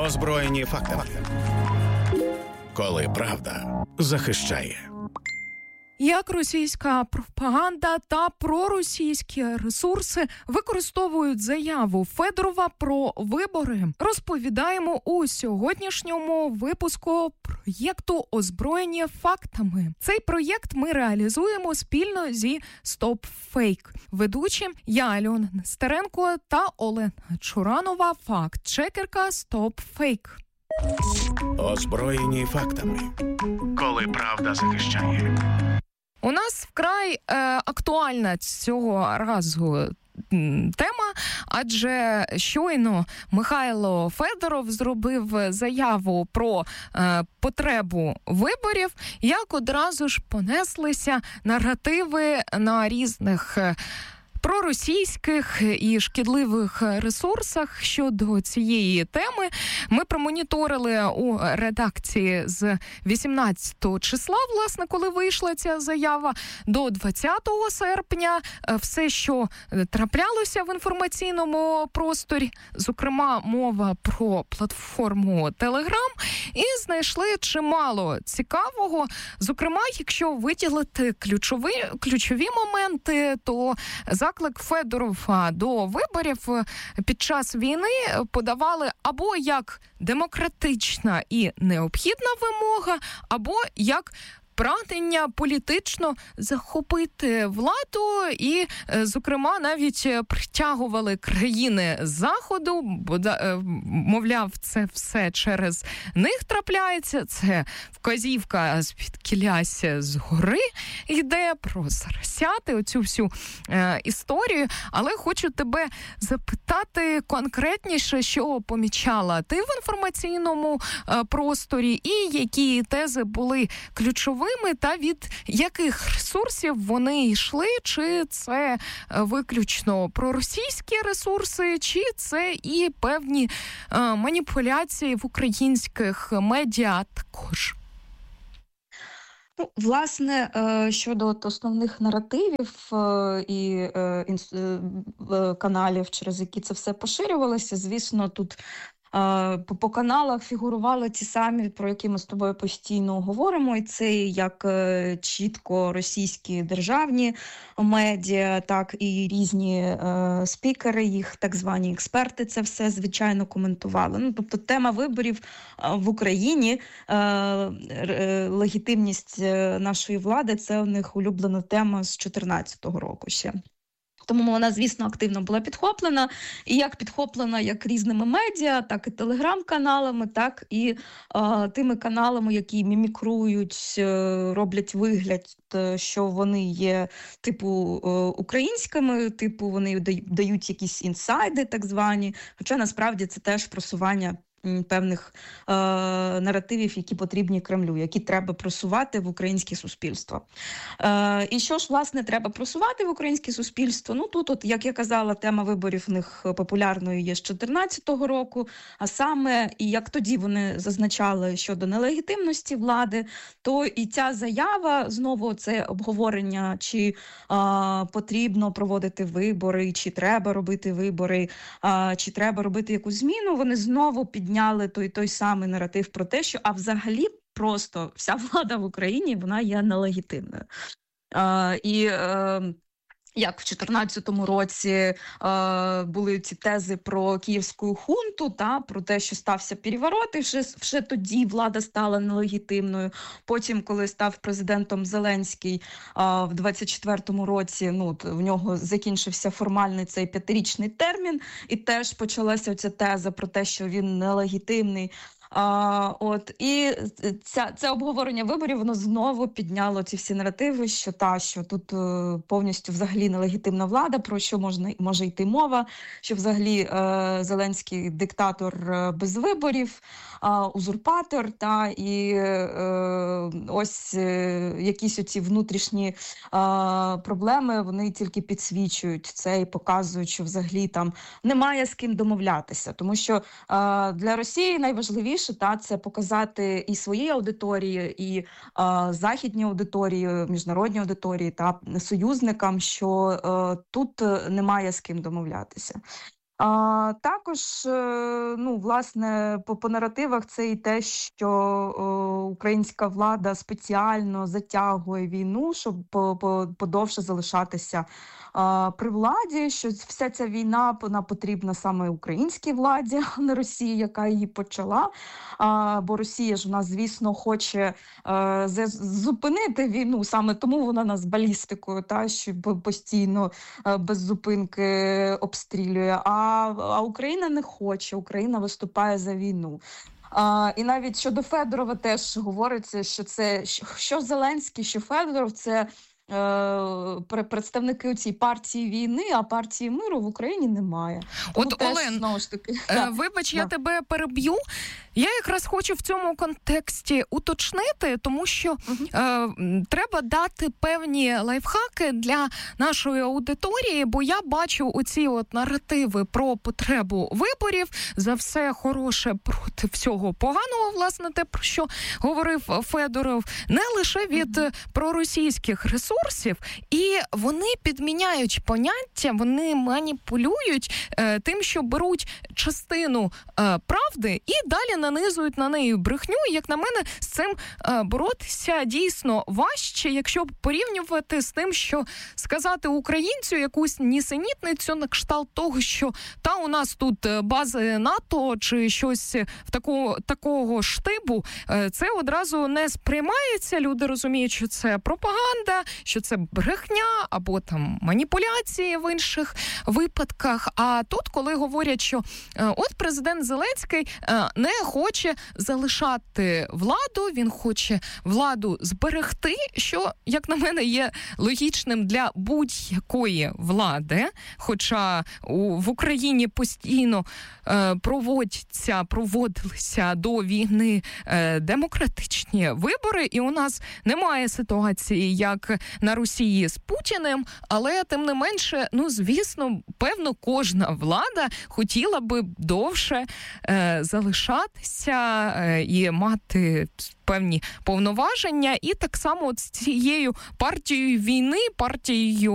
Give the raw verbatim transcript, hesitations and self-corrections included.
Озброєні фактами. Коли правда захищає. Як російська пропаганда та проросійські ресурси використовують заяву Федорова про вибори, розповідаємо у сьогоднішньому випуску проєкту «Озброєні фактами». Цей проєкт ми реалізуємо спільно зі Stop Fake. Ведучі я, Альона Нестеренко, та Олена Чуранова, факт-чекерка Stop Fake. Озброєні фактами. Коли правда захищає. У нас вкрай е, актуальна цього разу тема, адже щойно Михайло Федоров зробив заяву про е, потребу виборів, як одразу ж понеслися наративи на різних е, проросійських і шкідливих ресурсах щодо цієї теми. Ми промоніторили у редакції з вісімнадцятого числа, власне, коли вийшла ця заява, до двадцятого серпня. Все, що траплялося в інформаційному просторі, зокрема, мова про платформу Telegram, і знайшли чимало цікавого. Зокрема, якщо виділити ключові, ключові моменти, то заклик Федорова до виборів під час війни подавали або як демократична і необхідна вимога, або як прагнення політично захопити владу і, зокрема, навіть притягували країни Заходу, бо, мовляв, це все через них трапляється, це вказівка з-під кіляся згори йде про заросяти оцю всю е, історію. Але хочу тебе запитати конкретніше, що помічала ти в інформаційному е, просторі і які тези були ключові, та від яких ресурсів вони йшли, чи це виключно проросійські ресурси, чи це і певні е, маніпуляції в українських медіа також? Ну, власне, щодо основних наративів і каналів, через які це все поширювалося, звісно, тут По, по каналах фігурували ті самі, про які ми з тобою постійно говоримо, і це як чітко російські державні медіа, так і різні е, спікери, їх так звані експерти це все, звичайно, коментували. Ну, тобто тема виборів в Україні, е, е, легітимність нашої влади – це у них улюблена тема з чотирнадцятого року ще. Тому вона, звісно, активно була підхоплена, і як підхоплена як різними медіа, так і телеграм-каналами, так і е, тими каналами, які мімікрують, е, роблять вигляд, що вони є типу е, українськими, типу вони дають якісь інсайди так звані, хоча насправді це теж просування певних е, наративів, які потрібні Кремлю, які треба просувати в українське суспільство. Е, і що ж, власне, треба просувати в українське суспільство? Ну, тут, от, як я казала, тема виборів в них популярною є з чотирнадцятого року, а саме, і як тоді вони зазначали щодо нелегітимності влади, то і ця заява, знову це обговорення, чи е, потрібно проводити вибори, чи треба робити вибори, е, чи треба робити якусь зміну, вони знову підняли Підняли той той самий наратив про те, що а взагалі просто вся влада в Україні, вона є нелегітимною. Е, і е, як в чотирнадцятому році е, були ці тези про київську хунту, та, про те, що стався переворот, і вже, вже тоді влада стала нелегітимною. Потім, коли став президентом Зеленський е, в двадцять четвертому році, ну, в нього закінчився формальний цей п'ятирічний термін, і теж почалася ця теза про те, що він нелегітимний. А, от, і ця, це обговорення виборів, воно знову підняло ці всі наративи, що та, що тут е, повністю взагалі нелегітимна влада, про що можна, може йти мова, що взагалі е, Зеленський диктатор е, без виборів, е, узурпатор, та, і е, ось е, якісь оці внутрішні е, проблеми, вони тільки підсвічують це і показують, що взагалі там немає з ким домовлятися, тому що е, для Росії найважливіше Та, це показати і своїй аудиторії, і а, західній аудиторії, міжнародній аудиторії та союзникам, що а, тут немає з ким домовлятися. А, також, е, ну, власне, по, по наративах це і те, що о, українська влада спеціально затягує війну, щоб по, по, подовше залишатися а, при владі, що вся ця війна вона потрібна саме українській владі, а не Росії, яка її почала. А, бо Росія ж в нас, звісно, хоче е, зупинити війну, саме тому вона нас балістикою, та, що постійно е, без зупинки обстрілює. А, а Україна не хоче, Україна виступає за війну. А, і навіть щодо Федорова теж говориться, що це що Зеленський, що Федоров – це е, представники цієї партії війни, а партії миру в Україні немає. Тому От, теж, Олен, знову ж таки, е, вибач, да. я тебе переб'ю. Я якраз хочу в цьому контексті уточнити, тому що uh-huh. е, треба дати певні лайфхаки для нашої аудиторії, бо я бачу оці от наративи про потребу виборів, за все хороше проти всього поганого, власне, те, про що говорив Федоров, не лише від uh-huh. проросійських ресурсів, і вони підміняють поняття, вони маніпулюють е, тим, що беруть частину е, правди і далі нанизують на неї брехню. І, як на мене, з цим е, боротися дійсно важче, якщо порівнювати з тим, що сказати українцю якусь нісенітницю на кшталт того, що та у нас тут бази НАТО чи щось в таку, такого штибу, е, це одразу не сприймається. Люди розуміють, що це пропаганда, що це брехня або там маніпуляції в інших випадках. А тут, коли говорять, що е, от президент Зеленський е, не хоче залишати владу, він хоче владу зберегти, що, як на мене, є логічним для будь-якої влади, хоча у, в Україні постійно е, проводяться, проводилися до війни е, демократичні вибори, і у нас немає ситуації, як на Росії з Путіним, але, тим не менше, ну, звісно, певно, кожна влада хотіла би довше е, залишатися е, і мати певні повноваження, і так само з цією партією війни, партією